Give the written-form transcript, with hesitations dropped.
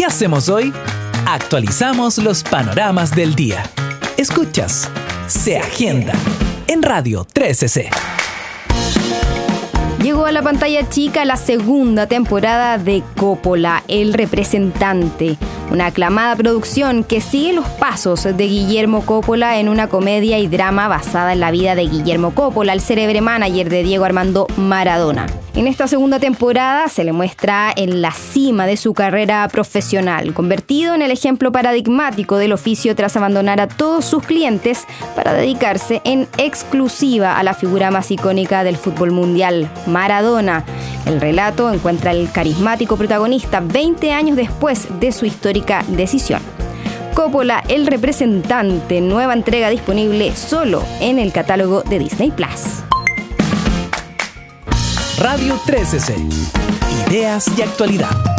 hacemos hoy? Actualizamos los panoramas del día. Escuchas Se Agenda en Radio 13C. Llegó a la pantalla chica la segunda temporada de Coppola, El Representante, una aclamada producción que sigue los pasos de Guillermo Coppola en una comedia y drama basada en la vida de Guillermo Coppola, el célebre manager de Diego Armando Maradona. En esta segunda temporada se le muestra en la cima de su carrera profesional, convertido en el ejemplo paradigmático del oficio tras abandonar a todos sus clientes para dedicarse en exclusiva a la figura más icónica del fútbol mundial, Maradona. El relato encuentra al carismático protagonista 20 años después de su histórica decisión. Coppola, El Representante, nueva entrega disponible solo en el catálogo de Disney+. Radio 13C. Ideas y actualidad.